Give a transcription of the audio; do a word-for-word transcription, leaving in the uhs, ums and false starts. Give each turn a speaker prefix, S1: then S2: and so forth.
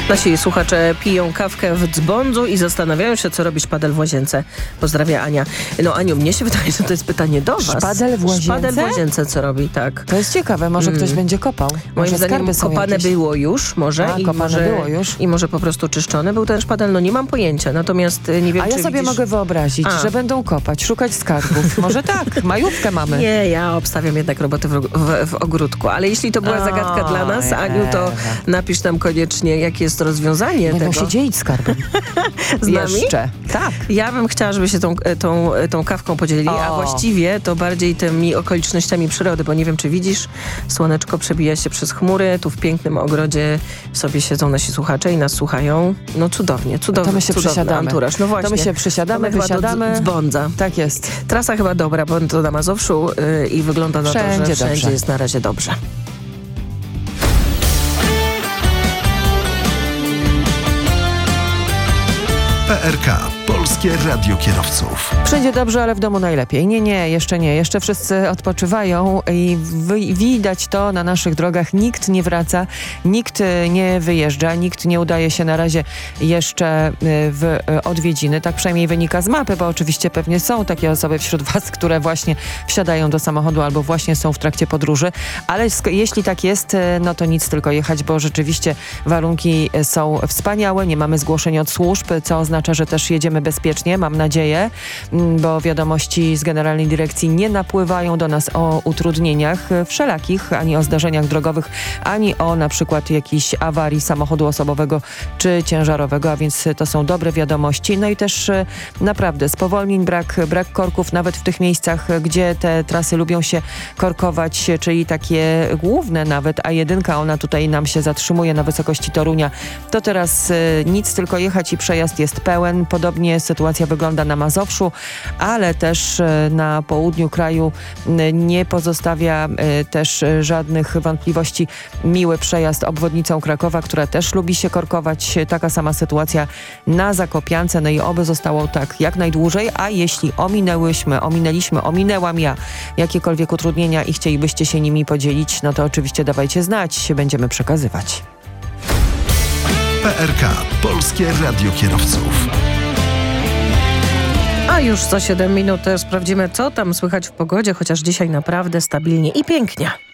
S1: Nasi słuchacze piją kawkę w dzbądzu i zastanawiają się, co robi szpadel w łazience. Pozdrawia Ania. No Aniu, mnie się wydaje, że to jest pytanie do was.
S2: Szpadel w łazience?
S1: Szpadel w łazience, co robi, tak.
S2: To jest ciekawe, może
S1: Mm.
S2: ktoś będzie kopał.
S1: Moim
S2: Może
S1: zdaniem
S2: skarby są
S1: kopane
S2: jakieś.
S1: było już, może.
S2: A,
S1: i
S2: kopane
S1: może,
S2: było już.
S1: I może po prostu czyszczony był ten szpadel, no nie mam pojęcia. Natomiast y, nie wiem,
S2: A
S1: czy
S2: ja sobie
S1: widzisz...
S2: mogę wyobrazić,
S1: A.
S2: że będą kopać, szukać skarbów. Może tak, majówkę mamy.
S1: Nie, ja obstawiam jednak roboty w, w, w ogródku. Ale jeśli to była
S2: O,
S1: zagadka dla nas, Aniu, to
S2: Ewa.
S1: napisz nam koniecznie, jakie jest rozwiązanie
S2: Będą
S1: tego.
S2: się dzielić skarbem.
S1: Z nami?
S2: Jeszcze. Tak.
S1: Ja bym chciała, żeby się tą, tą, tą kawką podzielili,
S2: O.
S1: a właściwie to bardziej tymi okolicznościami przyrody, bo nie wiem, czy widzisz, słoneczko przebija się przez chmury, tu w pięknym ogrodzie sobie siedzą nasi słuchacze i nas słuchają. No cudownie, cudownie.
S2: To my się
S1: cudowny
S2: przysiadamy.
S1: anturaż. No właśnie.
S2: To my się przysiadamy,
S1: To my chyba
S2: wysiadamy.
S1: do dzbądza.
S2: Tak jest.
S1: Trasa chyba dobra, bo to na Mazowszu yy, i wygląda na to,
S2: Wszędzie
S1: że wszędzie
S2: dobrze.
S1: jest na razie dobrze.
S3: P R K. Polskie Radio Kierowców.
S2: Wszędzie dobrze, ale w domu najlepiej. Nie, nie, jeszcze nie. Jeszcze wszyscy odpoczywają i wy, widać to na naszych drogach. Nikt nie wraca, nikt nie wyjeżdża, nikt nie udaje się na razie jeszcze w odwiedziny. Tak przynajmniej wynika z mapy, bo oczywiście pewnie są takie osoby wśród was, które właśnie wsiadają do samochodu albo właśnie są w trakcie podróży. Ale sk- jeśli tak jest, no to nic, tylko jechać, bo rzeczywiście warunki są wspaniałe. Nie mamy zgłoszeń od służb, co oznacza, że też jedziemy bezpiecznie, mam nadzieję, bo wiadomości z Generalnej Dyrekcji nie napływają do nas o utrudnieniach wszelakich, ani o zdarzeniach drogowych, ani o na przykład jakiejś awarii samochodu osobowego czy ciężarowego, a więc to są dobre wiadomości. No i też naprawdę spowolnień, brak, brak korków, nawet w tych miejscach, gdzie te trasy lubią się korkować, czyli takie główne nawet, a jedynka, ona tutaj nam się zatrzymuje na wysokości Torunia, to teraz nic, tylko jechać i przejazd jest pełen. Podobnie sytuacja wygląda na Mazowszu, ale też na południu kraju nie pozostawia też żadnych wątpliwości miły przejazd obwodnicą Krakowa, która też lubi się korkować. Taka sama sytuacja na Zakopiance, no i oby zostało tak jak najdłużej, a jeśli ominęłyśmy, ominęliśmy, ominęłam ja jakiekolwiek utrudnienia i chcielibyście się nimi podzielić, no to oczywiście dawajcie znać, będziemy przekazywać.
S3: P R K. Polskie Radio Kierowców.
S1: A już za siedem minut sprawdzimy, co tam słychać w pogodzie, chociaż dzisiaj naprawdę stabilnie i pięknie.